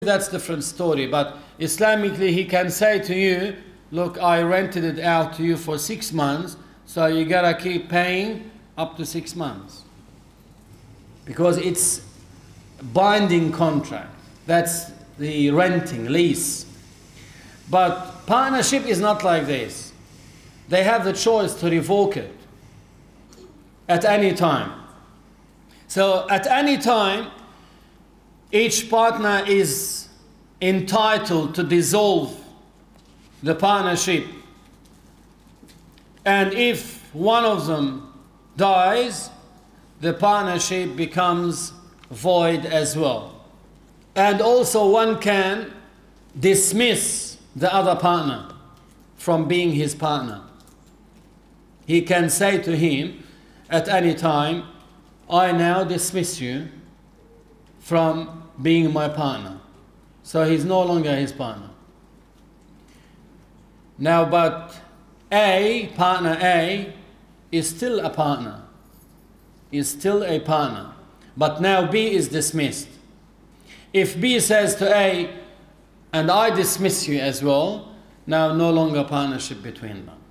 That's a different story. But Islamically, he can say to you, look, I rented it out to you for 6 months, so you gotta keep paying up to 6 months. Because it's binding contract. That's the renting, lease. But partnership is not like this. They have the choice to revoke it at any time. So at any time, each partner is entitled to dissolve the partnership. And if one of them dies, the partnership becomes void as well. And also one can dismiss the other partner from being his partner. He can say to him at any time, I now dismiss you from being my partner. So he's no longer his partner. Now, but partner A is still a partner. Is still a partner. But now B is dismissed. If B says to A, and I dismiss you as well, now no longer partnership between them.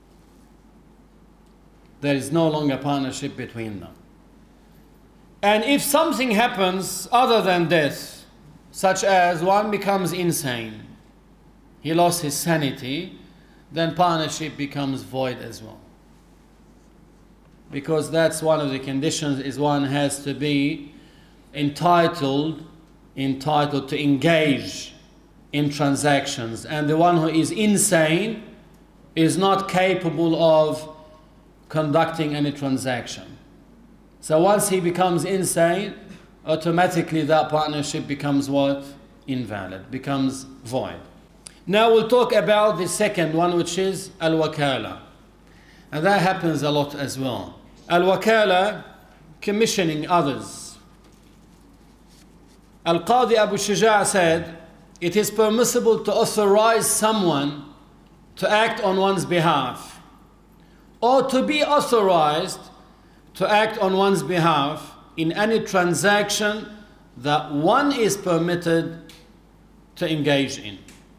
There is no longer partnership between them. And if something happens other than death, such as one becomes insane, he lost his sanity, then partnership becomes void as well. Because that's one of the conditions, is one has to be entitled to engage in transactions. And the one who is insane is not capable of conducting any transaction. So once he becomes insane, automatically that partnership becomes what? Invalid, becomes void. Now we'll talk about the second one, which is al-wakala. And that happens a lot as well. Al-wakala, commissioning others. Al-Qadi Abu Shuja' said, it is permissible to authorize someone to act on one's behalf, or to be authorized to act on one's behalf in any transaction that one is permitted to engage in.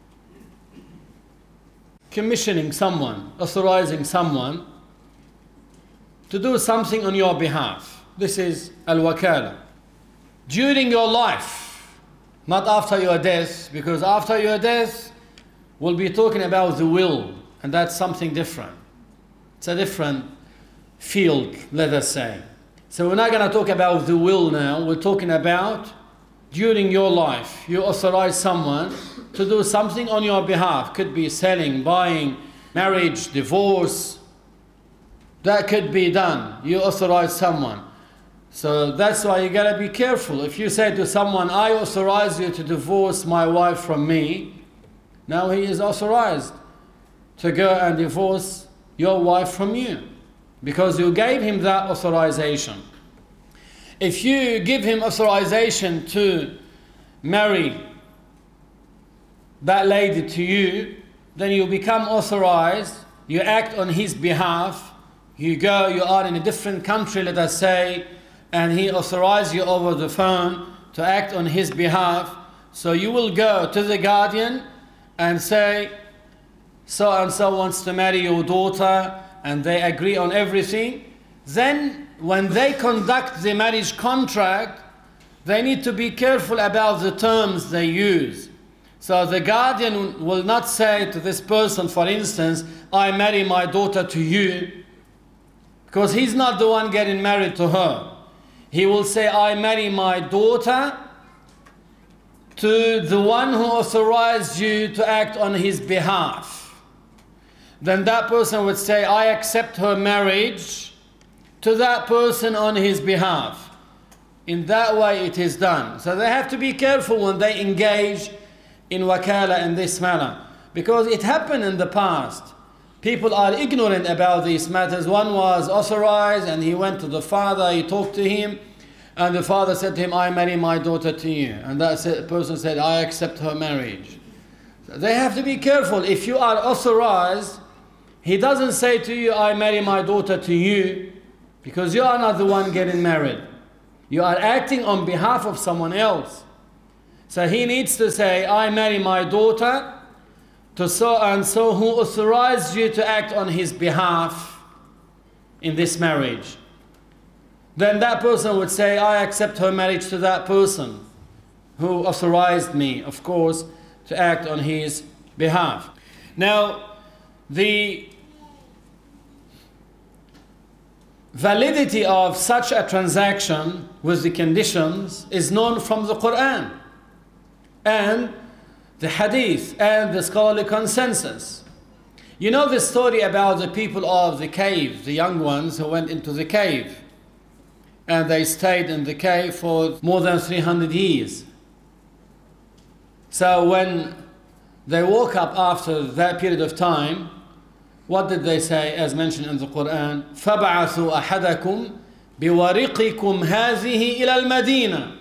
Commissioning someone, authorizing someone to do something on your behalf. This is al-wakala. During your life, not after your death, because after your death, we'll be talking about the will, and that's something different. It's a different field, let us say. So we're not going to talk about the will now. We're talking about during your life, you authorize someone to do something on your behalf. Could be selling, buying, marriage, divorce. That could be done. You authorize someone. So that's why you got to be careful. If you say to someone, I authorize you to divorce my wife from me, now he is authorized to go and divorce your wife from you, because you gave him that authorization. If you give him authorization to marry that lady to you, then you become authorized, you act on his behalf, you go, you are in a different country, let us say, and he authorizes you over the phone to act on his behalf. So you will go to the guardian and say, so and so wants to marry your daughter, and they agree on everything. Then when they conduct the marriage contract, they need to be careful about the terms they use. So the guardian will not say to this person, for instance, I marry my daughter to you, because he's not the one getting married to her. He will say, I marry my daughter to the one who authorized you to act on his behalf. Then that person would say, I accept her marriage to that person on his behalf. In that way it is done. So they have to be careful when they engage in wakala in this manner, because it happened in the past. People are ignorant about these matters. One was authorized and he went to the father, he talked to him, and the father said to him, I marry my daughter to you. And that person said, I accept her marriage. So they have to be careful. If you are authorized, he doesn't say to you, I marry my daughter to you, because you are not the one getting married. You are acting on behalf of someone else. So he needs to say, I marry my daughter to so and so who authorized you to act on his behalf in this marriage. Then that person would say, I accept her marriage to that person who authorized me, of course, to act on his behalf. Now, the validity of such a transaction with the conditions is known from the Quran and the Hadith and the scholarly consensus. You know the story about the people of the cave, the young ones who went into the cave, and they stayed in the cave for more than 300 years. So when they woke up after that period of time, what did they say, as mentioned in the Quran? فَبَعَثُوا أَحَدَكُمْ بِوَرِقِكُمْ هَذِهِ إِلَى الْمَدِينَةِ.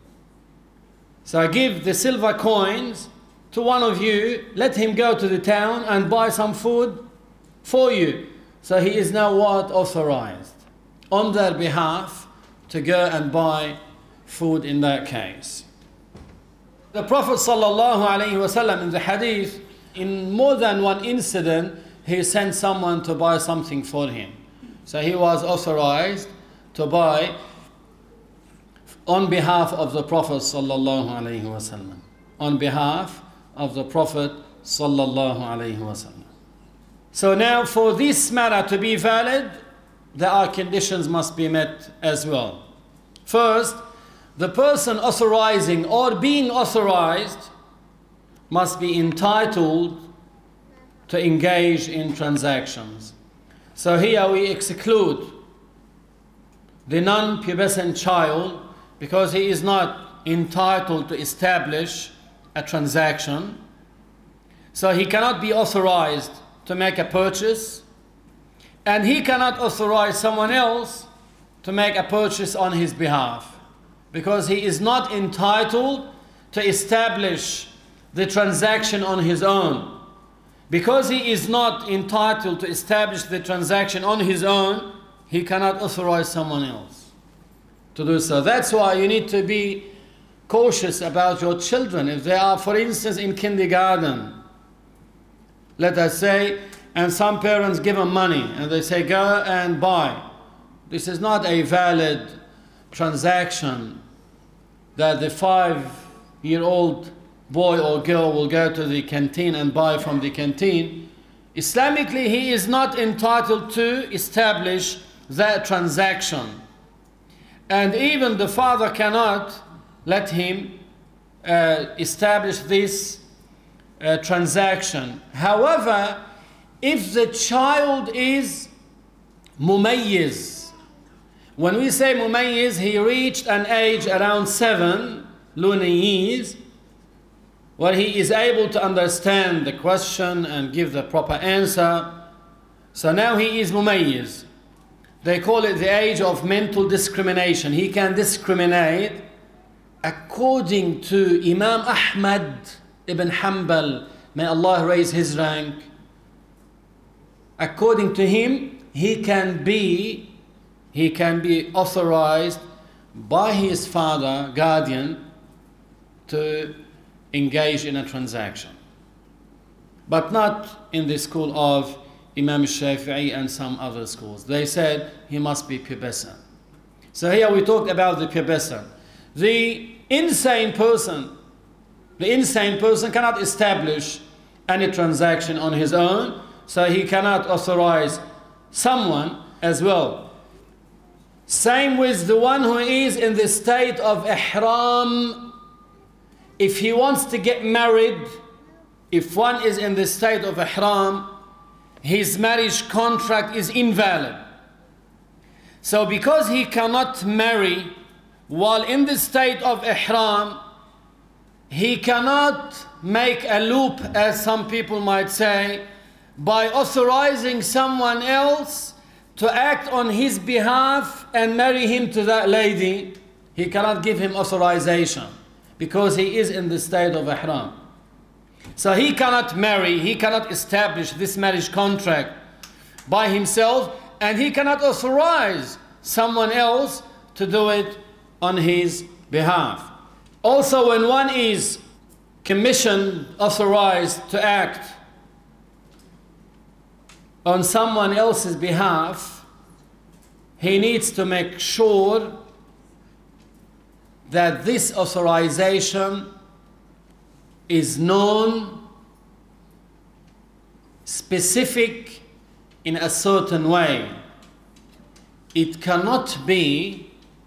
So I give the silver coins to one of you, let him go to the town and buy some food for you. So he is now what? Authorized on their behalf to go and buy food in that case. The Prophet ﷺ in the hadith, in more than one incident, he sent someone to buy something for him. So he was authorized to buy on behalf of the Prophet ﷺ. On behalf of the Prophet ﷺ. So now for this matter to be valid, there are conditions must be met as well. First, the person authorizing or being authorized must be entitled to engage in transactions. So here we exclude the non-pubescent child because he is not entitled to establish a transaction. So he cannot be authorized to make a purchase, and he cannot authorize someone else to make a purchase on his behalf because he is not entitled to establish the transaction on his own. Because he is not entitled to establish the transaction on his own, he cannot authorize someone else to do so. That's why you need to be cautious about your children. If they are, for instance, in kindergarten, let us say, and some parents give them money and they say, go and buy. This is not a valid transaction that the 5-year-old boy or girl will go to the canteen and buy from the canteen. Islamically, he is not entitled to establish that transaction. And even the father cannot let him establish this transaction. However, if the child is mumayyiz, when we say mumayyiz, he reached an age around 7 lunar years, where he is able to understand the question and give the proper answer. So now he is mumayyiz. They call it the age of mental discrimination. He can discriminate according to Imam Ahmad ibn Hanbal, may Allah raise his rank. According to him, he can be authorized by his father, guardian, to engage in a transaction. But not in the school of Imam Shafi'i and some other schools. They said he must be pubescent. So here we talked about the pubescent. The insane person cannot establish any transaction on his own, so he cannot authorize someone as well. Same with the one who is in the state of ihram. If he wants to get married, if one is in the state of ihram, his marriage contract is invalid. So because he cannot marry while in the state of ihram, he cannot make a loop, as some people might say, by authorizing someone else to act on his behalf and marry him to that lady. He cannot give him authorization because he is in the state of ihram. So he cannot marry, he cannot establish this marriage contract by himself, and he cannot authorize someone else to do it on his behalf. Also, when one is commissioned, authorized to act on someone else's behalf, he needs to make sure that this authorization is known, specific in a certain way. It cannot be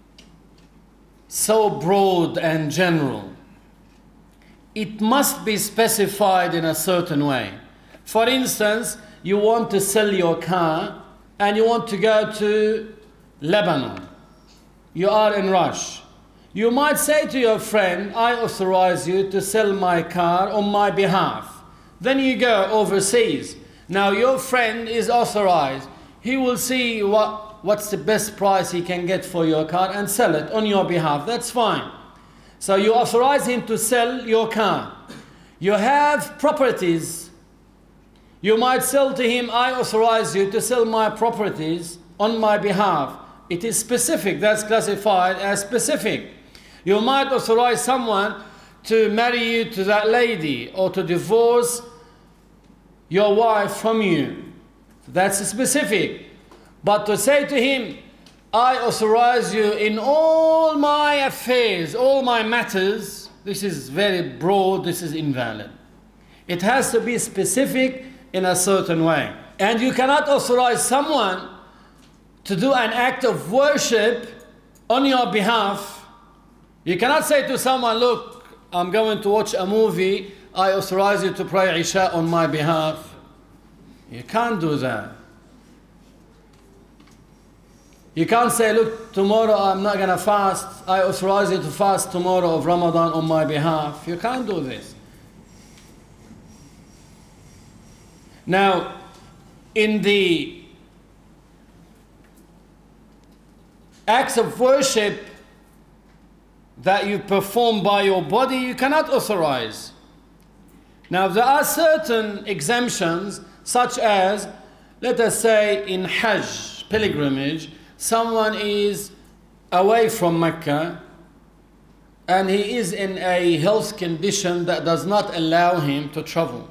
so broad and general. It must be specified in a certain way. For instance, you want to sell your car and you want to go to Lebanon. You are in rush. You might say to your friend, I authorize you to sell my car on my behalf. Then you go overseas. Now your friend is authorized. He will see what's the best price he can get for your car and sell it on your behalf. That's fine. So you authorize him to sell your car. You have properties. You might sell to him, I authorize you to sell my properties on my behalf. It is specific. That's classified as specific. You might authorize someone to marry you to that lady or to divorce your wife from you. That's specific. But to say to him, I authorize you in all my affairs, all my matters, this is very broad, this is invalid. It has to be specific in a certain way. And you cannot authorize someone to do an act of worship on your behalf. You cannot say to someone, look, I'm going to watch a movie, I authorize you to pray Isha on my behalf. You can't do that. You can't say, look, tomorrow I'm not going to fast, I authorize you to fast tomorrow of Ramadan on my behalf. You can't do this. Now, in the acts of worship that you perform by your body, you cannot authorize. Now, there are certain exemptions, such as, let us say, in Hajj, pilgrimage, someone is away from Mecca and he is in a health condition that does not allow him to travel.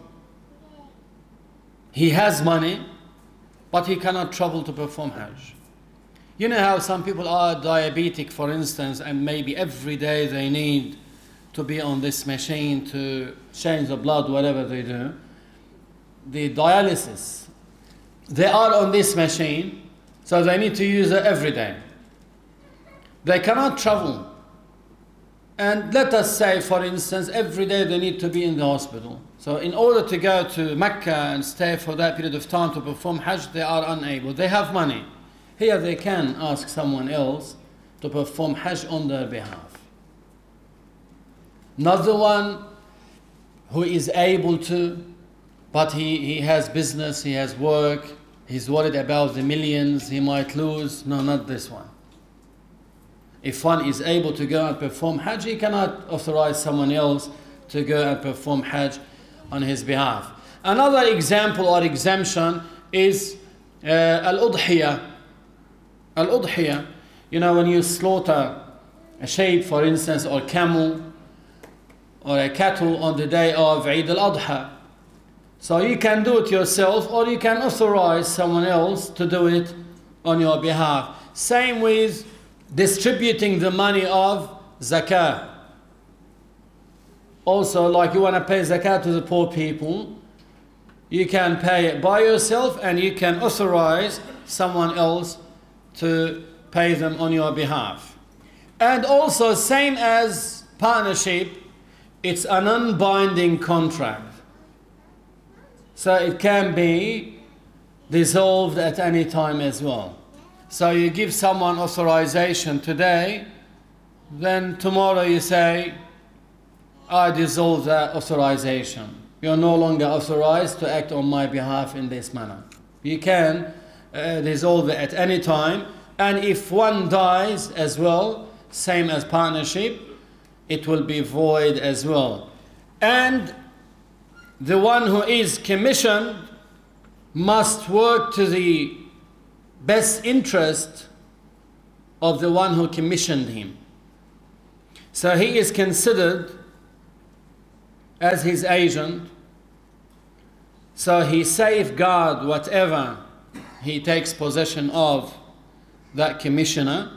He has money, but he cannot travel to perform Hajj. You know how some people are diabetic, for instance, and maybe every day they need to be on this machine to change the blood, whatever they do. The dialysis, they are on this machine, so they need to use it every day. They cannot travel. And let us say, for instance, every day they need to be in the hospital. So in order to go to Mecca and stay for that period of time to perform Hajj, they are unable. They have money. Here they can ask someone else to perform Hajj on their behalf. Not the one who is able to, but he has business, he has work, he's worried about the millions he might lose. No, not this one. If one is able to go and perform Hajj, he cannot authorize someone else to go and perform Hajj on his behalf. Another example or exemption is al-udhiyah. Al-udhiyah, you know, when you slaughter a sheep, for instance, or camel, or a cattle on the day of Eid al-Adha. So you can do it yourself, or you can authorize someone else to do it on your behalf. Same with distributing the money of zakah. Also, like you want to pay zakah to the poor people, you can pay it by yourself and you can authorize someone else to pay them on your behalf. And also, same as partnership, it's a non-binding contract. So it can be dissolved at any time as well. So you give someone authorization today, then tomorrow you say, I dissolve that authorization. You're no longer authorized to act on my behalf in this manner. You can dissolve it at any time. And if one dies as well, same as partnership, it will be void as well. And the one who is commissioned must work to the best interest of the one who commissioned him. So he is considered as his agent. So he safeguards whatever he takes possession of that commissioner,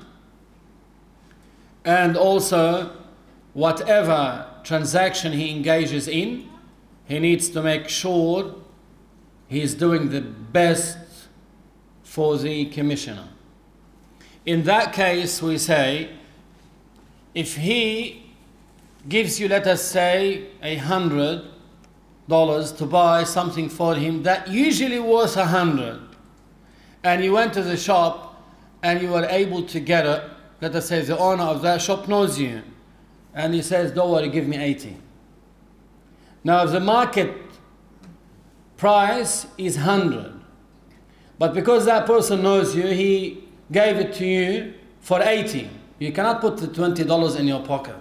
and also whatever transaction he engages in, he needs to make sure he's doing the best for the commissioner. In that case, we say, if he gives you, let us say, $100 to buy something for him that usually worth 100, and you went to the shop and you were able to get it, let us say the owner of that shop knows you, and he says, don't worry, give me 80. Now the market price is 100, but because that person knows you, he gave it to you for 80. You cannot put the $20 in your pocket.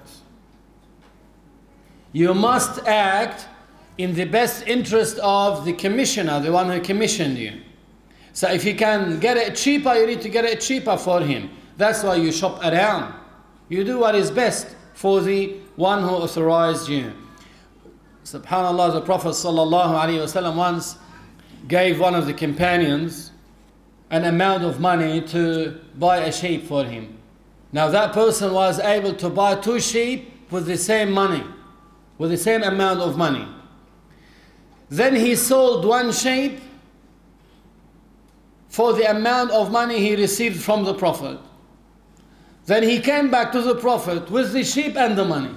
You must act in the best interest of the commissioner, the one who commissioned you. So if you can get it cheaper, you need to get it cheaper for him. That's why you shop around. You do what is best for the one who authorized you. SubhanAllah, the Prophet ﷺ once gave one of the companions an amount of money to buy a sheep for him. Now that person was able to buy 2 sheep with the same money, with the same amount of money. Then he sold 1 sheep for the amount of money he received from the Prophet. Then he came back to the Prophet with the sheep and the money.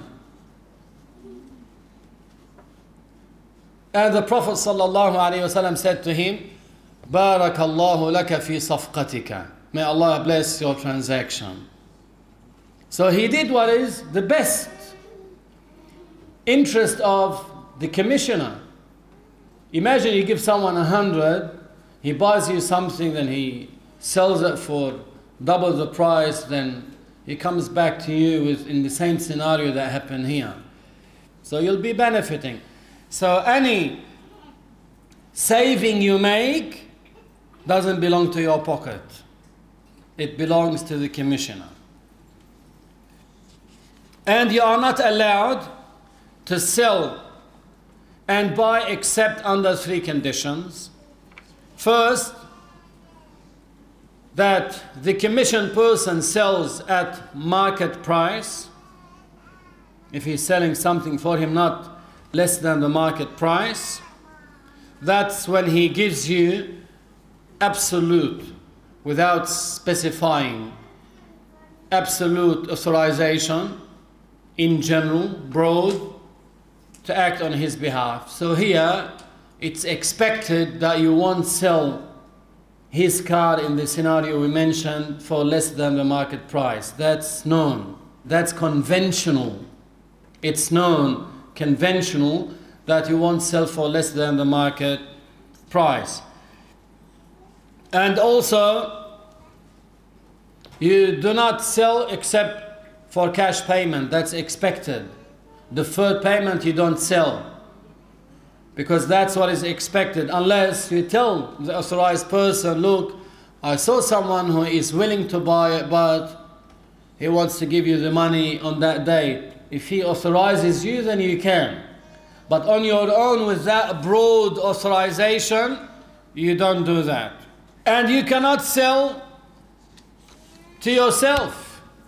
And the Prophet ﷺ said to him, Barakallahu laka fi safqatika. May Allah bless your transaction. So he did what is the best interest of the commissioner. Imagine you give someone 100, he buys you something, then he sells it for double the price, then he comes back to you in the same scenario that happened here. So you'll be benefiting. So any saving you make doesn't belong to your pocket. It belongs to the commissioner. And you are not allowed to sell and buy except under 3 conditions. First, that the commissioned person sells at market price. If he's selling something for him not less than the market price, that's when he gives you absolute, without specifying, absolute authorization in general, broad, to act on his behalf. So here it's expected that you won't sell his car in the scenario we mentioned for less than the market price. That's known. That's conventional. It's known, conventional, that you won't sell for less than the market price. And also, you do not sell except for cash payment. That's expected. Deferred payment you don't sell, because that's what is expected, unless you tell the authorized person, look, I saw someone who is willing to buy it, but he wants to give you the money on that day. If he authorizes you, then you can. But on your own, with that broad authorization, you don't do that. And you cannot sell to yourself.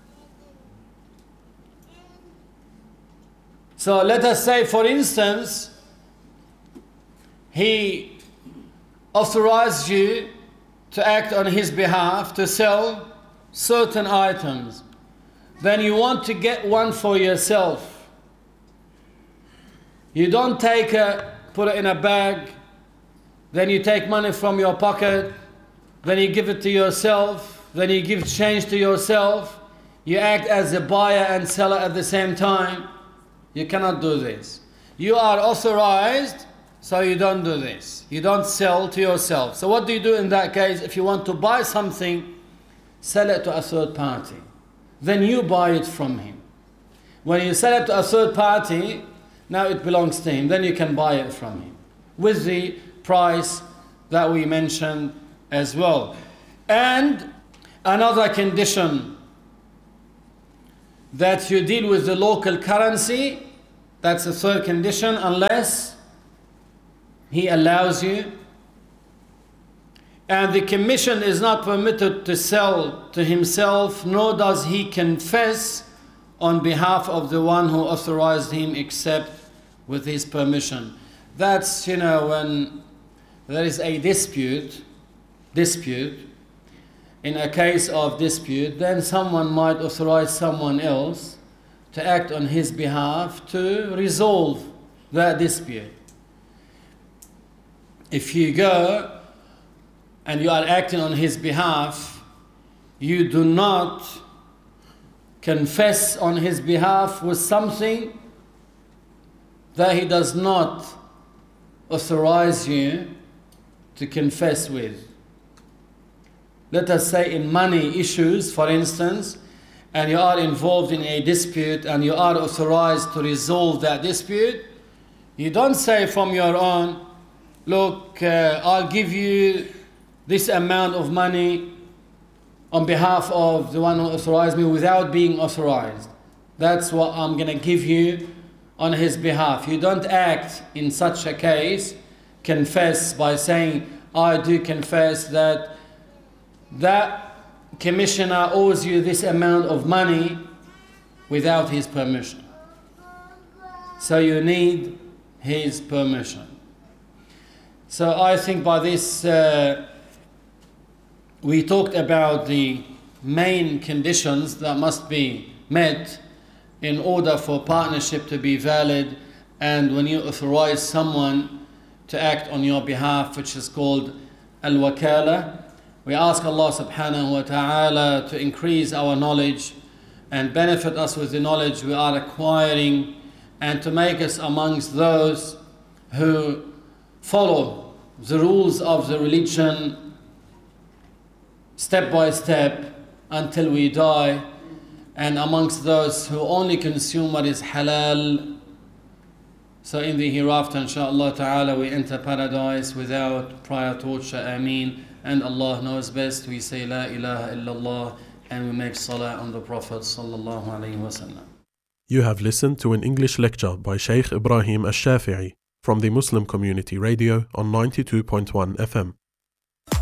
So let us say, for instance, he authorized you to act on his behalf to sell certain items. Then you want to get one for yourself. You don't take it, put it in a bag, then you take money from your pocket, then you give it to yourself, then you give change to yourself. You act as a buyer and seller at the same time. You cannot do this. You are authorized, so you don't do this. You don't sell to yourself. So what do you do in that case? If you want to buy something, sell it to a third party. Then you buy it from him. When you sell it to a third party, now it belongs to him. Then you can buy it from him with the price that we mentioned as well. And another condition that you deal with the local currency. That's the third condition, unless he allows you. And the commission is not permitted to sell to himself, nor does he confess on behalf of the one who authorized him except with his permission. That's, when there is a dispute, in a case of dispute, then someone might authorize someone else to act on his behalf to resolve that dispute. If you go and you are acting on his behalf, you do not confess on his behalf with something that he does not authorize you to confess with. Let us say in money issues, for instance, and you are involved in a dispute and you are authorized to resolve that dispute, you don't say from your own, look, I'll give you this amount of money on behalf of the one who authorized me without being authorized. That's what I'm going to give you on his behalf. You don't act in such a case, confess by saying, I do confess that commissioner owes you this amount of money without his permission. So you need his permission. So I think by this we talked about the main conditions that must be met in order for partnership to be valid, and when you authorize someone to act on your behalf, which is called al-wakala. We ask Allah subhanahu wa ta'ala to increase our knowledge and benefit us with the knowledge we are acquiring, and to make us amongst those who follow the rules of the religion step by step until we die, and amongst those who only consume what is halal. So in the hereafter, inshaAllah ta'ala, we enter paradise without prior torture. Ameen. And Allah knows best. We say La ilaha illallah and we make salah on the Prophet sallallahu alaihi wasallam. You have listened to an English lecture by Sheikh Ibrahim Al-Shafi'i from the Muslim Community Radio on 92.1 FM.